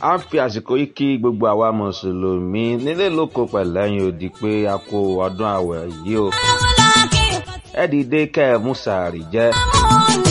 a ń fi àsìkò yìí kí gbogbo àwa mùsùlùmí nílé lóko pẹ̀lẹ́yìn òdì pé a kó ọdún àwẹ̀ yìí o. ẹ dìde kẹ́ ẹ mú sàárì jẹ.